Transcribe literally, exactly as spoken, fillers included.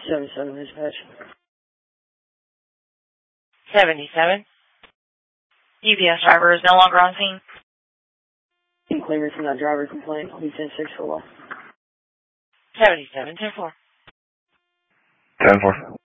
seven seven dispatch. seventy-seven. U P S driver is no longer on scene. Clearance from that driver complaint. Please ten six for one. seventy-seven, ten four. ten four.